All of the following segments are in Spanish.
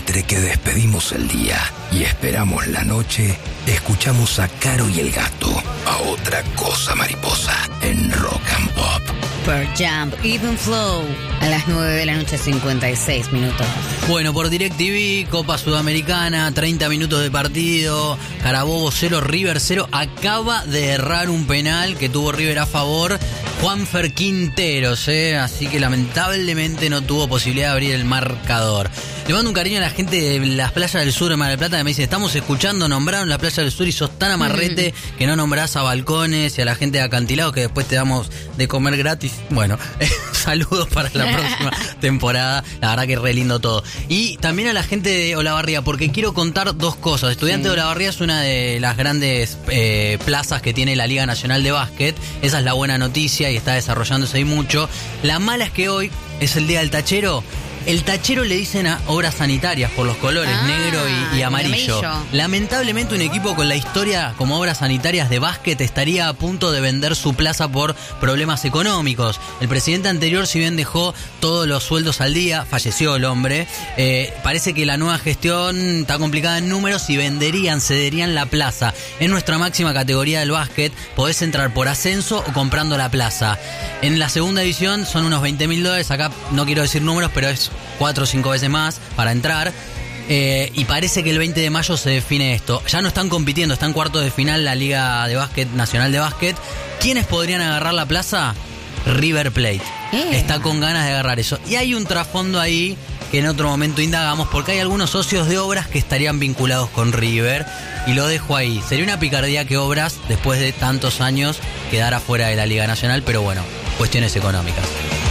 Entre que despedimos el día y esperamos la noche, escuchamos a Caro y el Gato, a Otra Cosa Mariposa, en Rock and Pop. Pearl Jam, Even Flow, a las 9:56 Bueno, por DirecTV, Copa Sudamericana, 30 minutos de partido, Carabobo 0, River 0. Acaba de errar un penal que tuvo River a favor, Juanfer Quinteros, así que lamentablemente no tuvo posibilidad de abrir el marcador. Le mando un cariño a la gente de las playas del sur de Mar del Plata que me dice, estamos escuchando, nombraron la playa del sur y sos tan amarrete que no nombrás a Balcones y a la gente de acantilados que después te damos de comer gratis. Bueno, saludos para la próxima temporada, la verdad que re lindo todo. Y también a la gente de Olavarría, porque quiero contar dos cosas. Estudiante de Olavarría es una de las grandes plazas que tiene la Liga Nacional de Básquet, esa es la buena noticia y está desarrollándose ahí mucho. La mala es que hoy es el día del tachero. El tachero le dicen a obras sanitarias por los colores negro y amarillo. Lamentablemente un equipo con la historia como obras sanitarias de básquet estaría a punto de vender su plaza por problemas económicos. El presidente anterior, si bien dejó todos los sueldos al día, falleció el hombre, parece que la nueva gestión está complicada en números y cederían la plaza. En nuestra máxima categoría del básquet podés entrar por ascenso o comprando la plaza. En la segunda división son unos $20.000, acá no quiero decir números, pero es 4 o 5 veces más para entrar. Y parece que el 20 de mayo se define esto. Ya no están compitiendo, está en cuartos de final la Liga de Básquet Nacional de Básquet. ¿Quiénes podrían agarrar la plaza? River Plate. Está con ganas de agarrar eso. Y hay un trasfondo ahí que en otro momento indagamos, porque hay algunos socios de Obras que estarían vinculados con River. Y lo dejo ahí. Sería una picardía que Obras, después de tantos años, quedara fuera de la Liga Nacional, pero bueno, cuestiones económicas.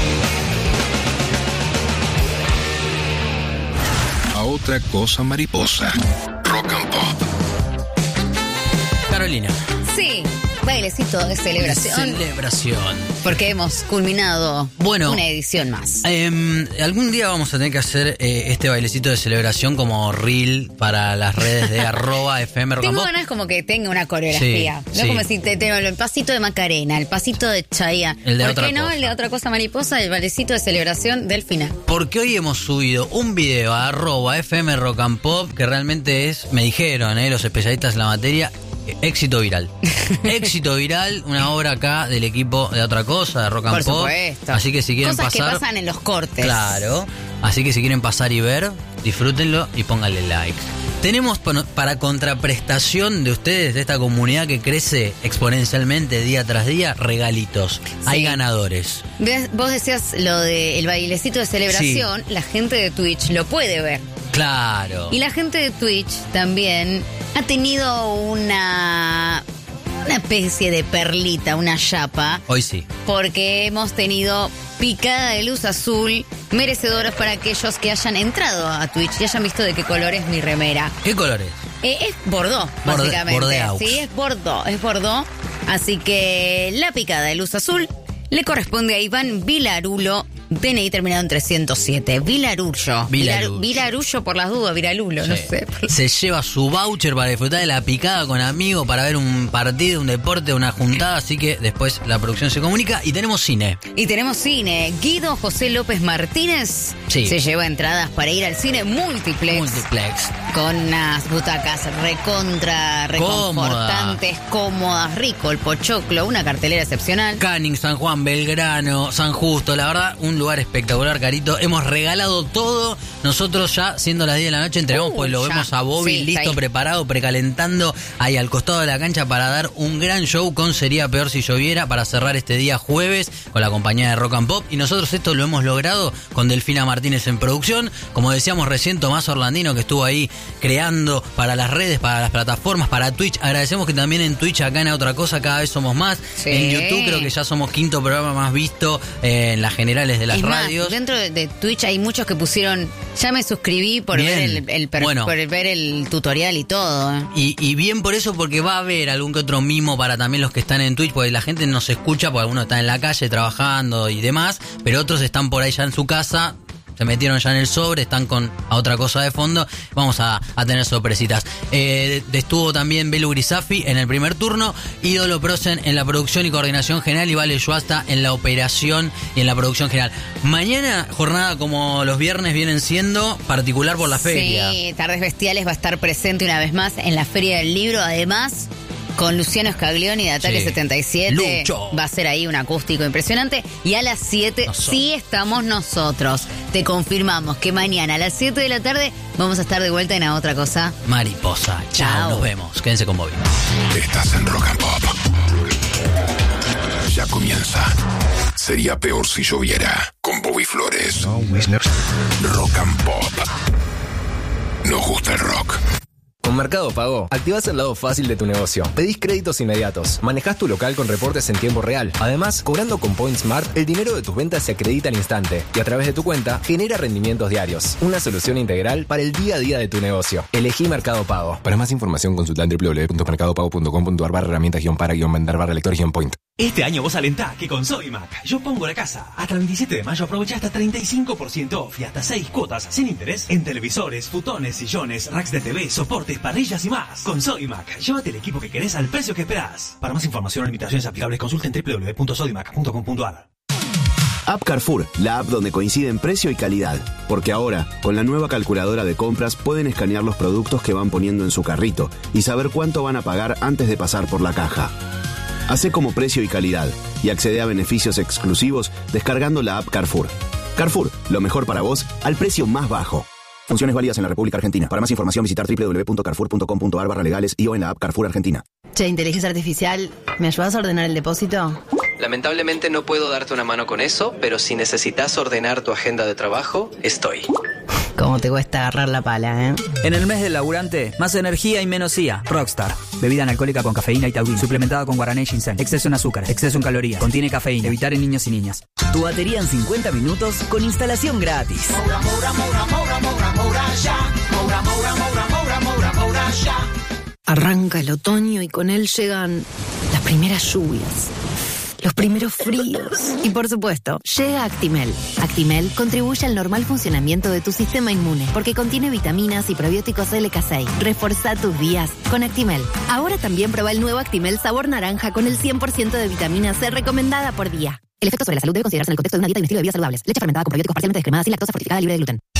A Otra Cosa Mariposa, Rock and Pop. Carolina. Sí, bailecito de celebración. Porque hemos culminado una edición más. Algún día vamos a tener que hacer este bailecito de celebración como reel para las redes de @FM Rock and Tengo Pop. ganas como que tenga una coreografía. No como si tengo el pasito de Macarena, el pasito de Chayanne. El de ¿Por Otra qué no? Cosa. El de Otra Cosa Mariposa, el bailecito de celebración del final. Porque hoy hemos subido un video a @FM Rock and Pop que realmente es, me dijeron los especialistas en la materia, éxito viral. Éxito viral, una obra acá del equipo de Otra Cosa, de Rock and Por Pop. supuesto. Así que si quieren Cosas pasar. que pasan en los cortes. Claro. Así que si quieren pasar y ver, disfrútenlo y pónganle like. Tenemos para contraprestación de ustedes, de esta comunidad que crece exponencialmente día tras día, regalitos. Sí. Hay ganadores. Vos decías lo del bailecito de celebración, la gente de Twitch lo puede ver. Claro. Y la gente de Twitch también ha tenido una especie de perlita, una chapa. Hoy sí. Porque hemos tenido picada de luz azul, merecedoras para aquellos que hayan entrado a Twitch y hayan visto de qué color es mi remera. ¿Qué colores? Es bordeaux, básicamente. Bordeaux. Sí, es bordeaux. Así que la picada de luz azul le corresponde a Iván Vilarulo, DNI terminado en 307. Vilarullo por las dudas, Viralulo, sí. No sé. Se lleva su voucher para disfrutar de la picada con amigos, para ver un partido, un deporte, una juntada, así que después la producción se comunica y tenemos cine. Guido José López Martínez se lleva entradas para ir al cine Multiplex. Con unas butacas reconfortantes, cómodas, rico el pochoclo, una cartelera excepcional. Canning, San Juan, Belgrano, San Justo, la verdad, un lugar espectacular, Carito. Hemos regalado todo. Nosotros ya, siendo las 10 de la noche, entregamos, pues lo vemos a Bobby listo, preparado, precalentando ahí al costado de la cancha para dar un gran show con Sería Peor Si Lloviera para cerrar este día jueves con la compañía de Rock and Pop. Y nosotros esto lo hemos logrado con Delfina Martínez en producción. Como decíamos recién, Tomás Orlandino, que estuvo ahí creando para las redes, para las plataformas, para Twitch. Agradecemos que también en Twitch, acá en Otra Cosa, cada vez somos más. En YouTube creo que ya somos quinto programa más visto en las generales de las radios. Más, dentro de Twitch hay muchos que pusieron, ya me suscribí por ver por ver el tutorial y todo. Y bien por eso, porque va a haber algún que otro mimo para también los que están en Twitch, porque la gente nos escucha, porque algunos están en la calle trabajando y demás, pero otros están por ahí ya en su casa, se metieron ya en el sobre, están con a otra cosa de fondo. Vamos a tener sorpresitas. Estuvo también Belu Grisafi en el primer turno, Ídolo Prosen en la producción y coordinación general y Vale Yuasta en la operación y en la producción general. Mañana, jornada como los viernes vienen siendo, particular por la feria. Sí, Tardes Bestiales va a estar presente una vez más en la Feria del Libro, además con Luciano Scaglioni de Ataque 77. Lucho. Va a ser ahí un acústico impresionante. Y a las 7 sí estamos nosotros. Te confirmamos que mañana a las 7 de la tarde vamos a estar de vuelta en A Otra Cosa Mariposa. Chao, nos vemos. Quédense con Bobby. Estás en Rock and Pop. Ya comienza. Sería peor si lloviera. Con Bobby Flores. Rock and Pop. Nos gusta el rock. Con Mercado Pago, activás el lado fácil de tu negocio. Pedís créditos inmediatos. Manejás tu local con reportes en tiempo real. Además, cobrando con Point Smart, el dinero de tus ventas se acredita al instante. Y a través de tu cuenta, genera rendimientos diarios. Una solución integral para el día a día de tu negocio. Elegí Mercado Pago. Para más información, consulta en www.mercadopago.com.ar/herramientas-para-lector-point. Este año vos alentá que con Sodimac yo pongo la casa. Hasta el 27 de mayo aprovecha hasta 35% off y hasta 6 cuotas sin interés en televisores, futones, sillones, racks de TV, soportes, parrillas y más. Con Sodimac, llévate el equipo que querés al precio que esperás. Para más información o limitaciones aplicables, consulta en www.sodimac.com.ar. App Carrefour, la app donde coinciden precio y calidad. Porque ahora, con la nueva calculadora de compras, pueden escanear los productos que van poniendo en su carrito y saber cuánto van a pagar antes de pasar por la caja. Hacé como precio y calidad y accede a beneficios exclusivos descargando la app Carrefour. Carrefour, lo mejor para vos al precio más bajo. Funciones válidas en la República Argentina. Para más información visitar www.carrefour.com.ar/legales y o en la app Carrefour Argentina. Che, inteligencia artificial, ¿me ayudas a ordenar el depósito? Lamentablemente no puedo darte una mano con eso, pero si necesitas ordenar tu agenda de trabajo, estoy. ¿Cómo te cuesta agarrar la pala, En el mes del laburante, más energía y menos IA. Rockstar. Bebida analcohólica con cafeína y taurina. Suplementada con guaraná y ginseng. Exceso en azúcar. Exceso en calorías. Contiene cafeína. Evitar en niños y niñas. Tu batería en 50 minutos con instalación gratis. Arranca el otoño y con él llegan las primeras lluvias, los primeros fríos. Y por supuesto, llega Actimel. Actimel contribuye al normal funcionamiento de tu sistema inmune porque contiene vitaminas y probióticos LK6. Reforzá tus días con Actimel. Ahora también prueba el nuevo Actimel sabor naranja con el 100% de vitamina C recomendada por día. El efecto sobre la salud debe considerarse en el contexto de una dieta y un estilo de vida saludables. Leche fermentada con probióticos parcialmente descremadas y lactosa fortificada libre de gluten.